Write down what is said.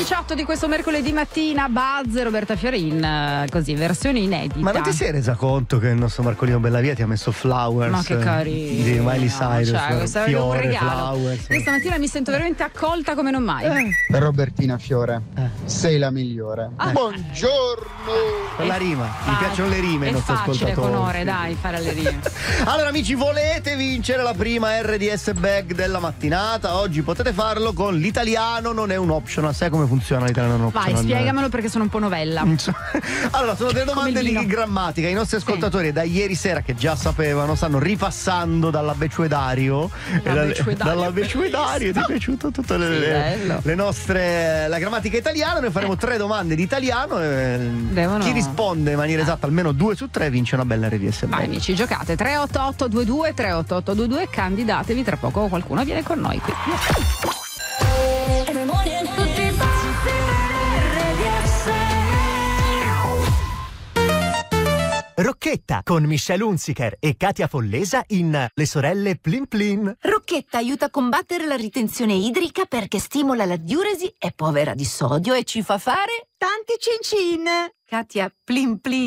18 di questo mercoledì mattina, Buzz, Roberta Fiorin, così, versione inedita. Ma non ti sei resa conto che il nostro Marcolino Bellavia ti ha messo Flowers? Ma che carino. Di Miley Cyrus, cioè, questo è un regalo. Flowers. Questa mattina mi sento veramente accolta come non mai. Robertina Fiore, sei la migliore. Buongiorno. La rima, mi piacciono le rime ai nostri ascoltatori. È facile, con onore, dai, fare le rime. Allora amici, volete vincere la prima RDS bag della mattinata? Oggi potete farlo con l'italiano non è un optional. Sai come funziona l'italiano non optional? Vai, spiegamelo perché sono un po' novella. Allora, sono delle domande di grammatica. I nostri ascoltatori da ieri sera, che già sapevano, stanno ripassando dall'abecedario. Dall'abecedario ti è piaciuto tutte le nostre, la grammatica italiana. Noi faremo 3 domande di italiano e chi risponde in maniera esatta almeno 2 su 3 vince una bella RDS bag. Vai amici, giocate 38822 38822, candidatevi, tra poco qualcuno viene con noi qui. Rocchetta con Michelle Hunziker e Katia Follesa in Le sorelle Plin Plin. Rocchetta aiuta a combattere la ritenzione idrica perché stimola la diuresi, è povera di sodio e ci fa fare tanti cin cin. Katia Plin Plin.